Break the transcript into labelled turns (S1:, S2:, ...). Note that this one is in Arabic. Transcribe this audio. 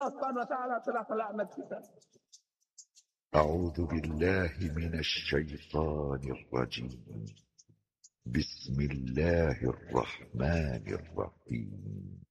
S1: Allah Subhanahu wa taala telah melaknat kita.
S2: أعوذ بالله من الشيطان الرجيم. بسم الله الرحمن الرحيم.